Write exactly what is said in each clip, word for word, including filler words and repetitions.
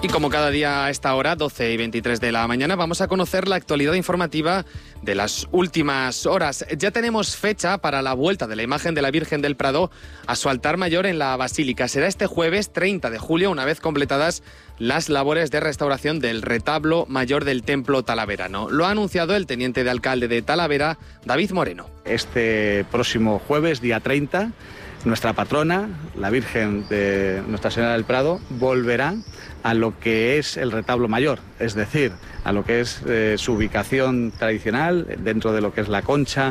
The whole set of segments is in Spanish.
Y como cada día a esta hora, doce y veintitrés de la mañana, vamos a conocer la actualidad informativa de las últimas horas. Ya tenemos fecha para la vuelta de la imagen de la Virgen del Prado a su altar mayor en la Basílica. Será este jueves treinta de julio, una vez completadas las labores de restauración del retablo mayor del Templo Talaverano. Lo ha anunciado el teniente de alcalde de Talavera, David Moreno. Este próximo jueves, día treinta, nuestra patrona, la Virgen de Nuestra Señora del Prado, volverá a lo que es el retablo mayor, es decir, a lo que es eh, su ubicación tradicional, dentro de lo que es la concha,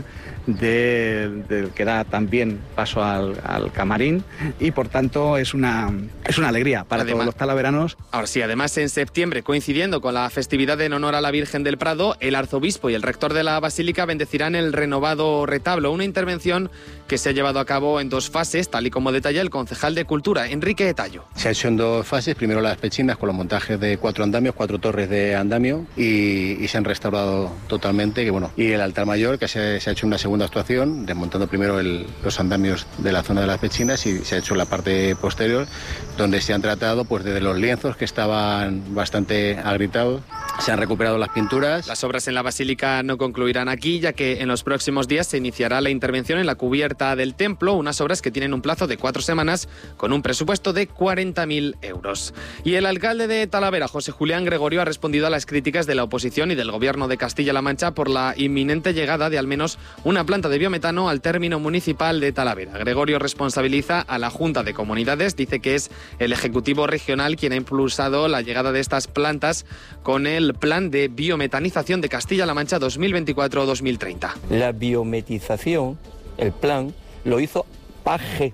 de, de, que da también paso al, al camarín, y por tanto es una, es una alegría para además, todos los talaveranos. Ahora sí, además en septiembre, coincidiendo con la festividad en honor a la Virgen del Prado, el arzobispo y el rector de la Basílica bendecirán el renovado retablo, una intervención que se ha llevado a cabo en dos fases, tal y como detalla el concejal de Cultura, Enrique Tallo. Se ha hecho en dos fases, primero las pechinas con los montajes de cuatro andamios, cuatro torres de andamio, y, y se han restaurado totalmente, que bueno, y el altar mayor, que se, se ha hecho una segunda actuación, desmontando primero el, los andamios de la zona de las pechinas, y se ha hecho la parte posterior, donde se han tratado pues desde los lienzos que estaban bastante agritados, se han recuperado las pinturas. Las obras en la Basílica no concluirán aquí, ya que en los próximos días se iniciará la intervención en la cubierta del templo, unas obras que tienen un plazo de cuatro semanas, con un presupuesto de cuarenta mil euros. Y el alcalde de Talavera, José Julián Gregorio, ha respondido a las críticas de la oposición y del gobierno de Castilla-La Mancha por la inminente llegada de al menos una planta de biometano al término municipal de Talavera. Gregorio responsabiliza a la Junta de Comunidades, dice que es el Ejecutivo Regional quien ha impulsado la llegada de estas plantas con el Plan de Biometanización de Castilla-La Mancha dos mil veinticuatro a dos mil treinta. La biometización, el plan, lo hizo Paje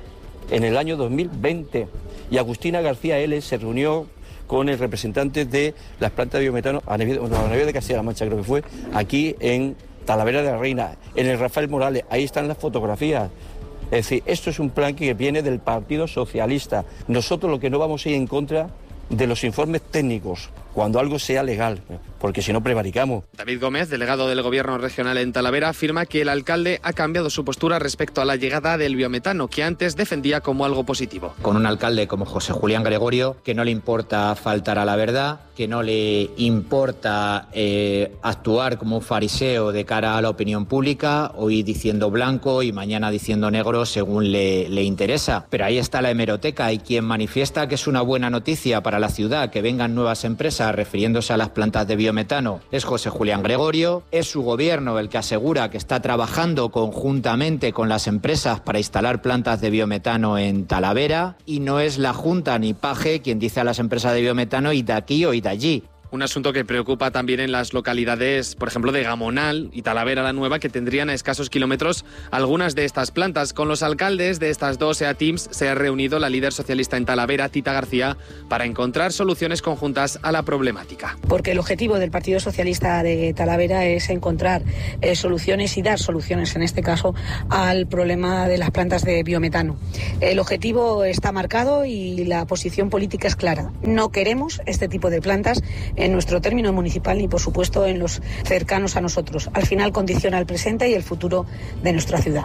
en el año dos mil veinte y Agustina García L. se reunió con el representante de las plantas de biometano a nivel, bueno, a nivel de Castilla-La Mancha, creo que fue, aquí en Talavera de la Reina, en el Rafael Morales, ahí están las fotografías. Es decir, esto es un plan que viene del Partido Socialista. Nosotros lo que no vamos a ir en contra de los informes técnicos, cuando algo sea legal, porque si no prevaricamos. David Gómez, delegado del Gobierno regional en Talavera, afirma que el alcalde ha cambiado su postura respecto a la llegada del biometano, que antes defendía como algo positivo. Con un alcalde como José Julián Gregorio, que no le importa faltar a la verdad, que no le importa eh, actuar como un fariseo de cara a la opinión pública, hoy diciendo blanco y mañana diciendo negro según le, le interesa. Pero ahí está la hemeroteca, y quien manifiesta que es una buena noticia para la ciudad que vengan nuevas empresas refiriéndose a las plantas de biometano es José Julián Gregorio. Es su gobierno el que asegura que está trabajando conjuntamente con las empresas para instalar plantas de biometano en Talavera, y no es la Junta ni Paje quien dice a las empresas de biometano id de aquí o id de allí. Un asunto que preocupa también en las localidades, por ejemplo, de Gamonal y Talavera la Nueva, que tendrían a escasos kilómetros algunas de estas plantas. Con los alcaldes de estas dos E A T I M S se ha reunido la líder socialista en Talavera, Tita García, para encontrar soluciones conjuntas a la problemática. Porque el objetivo del Partido Socialista de Talavera es encontrar eh, soluciones y dar soluciones, en este caso, al problema de las plantas de biometano. El objetivo está marcado y la posición política es clara. No queremos este tipo de plantas en nuestro término municipal ni, por supuesto, en los cercanos a nosotros. Al final condiciona el presente y el futuro de nuestra ciudad.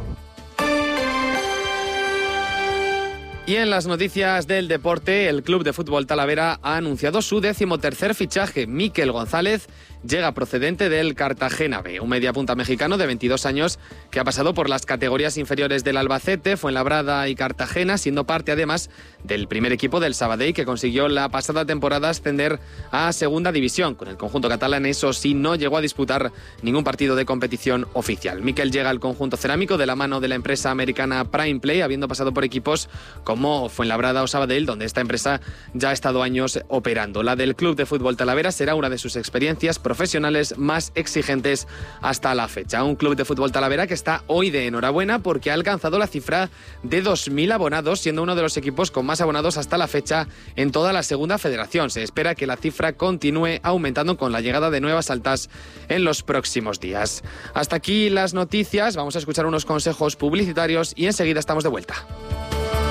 Y en las noticias del deporte, el Club de Fútbol Talavera ha anunciado su decimotercer fichaje. Mikel González llega procedente del Cartagena B, un mediapunta mexicano de veintidós años que ha pasado por las categorías inferiores del Albacete, Fuenlabrada y Cartagena, siendo parte además del primer equipo del Sabadell, que consiguió la pasada temporada ascender a Segunda División. Con el conjunto catalán, eso sí, no llegó a disputar ningún partido de competición oficial. Mikel llega al conjunto cerámico de la mano de la empresa americana Prime Play, habiendo pasado por equipos como Fuenlabrada o Sabadell, donde esta empresa ya ha estado años operando. La del Club de Fútbol Talavera será una de sus experiencias profesionales más exigentes hasta la fecha. Un Club de Fútbol Talavera que está hoy de enhorabuena porque ha alcanzado la cifra de dos mil abonados, siendo uno de los equipos con más abonados hasta la fecha en toda la segunda federación. Se espera que la cifra continúe aumentando con la llegada de nuevas altas en los próximos días. Hasta aquí las noticias, vamos a escuchar unos consejos publicitarios y enseguida estamos de vuelta.